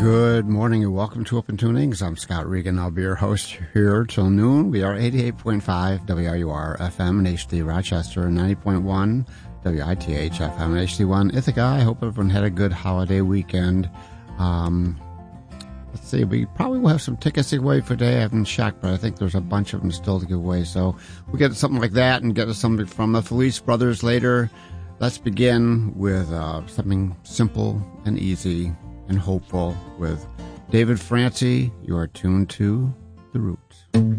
Good morning and welcome to Open Tunings. I'm Scott Regan. I'll be your host here till noon. We are 88.5 WRUR FM in HD Rochester, 90.1 WITH FM in HD1 Ithaca. I hope everyone had a good holiday weekend. Let's see, we probably will have some tickets to give away for today. I haven't checked, but I think there's a bunch of them still to give away. So we'll get to something like that and get to something from the Felice Brothers later. Let's begin with something simple and easy and hopeful with David Francie. You are tuned to The Roots.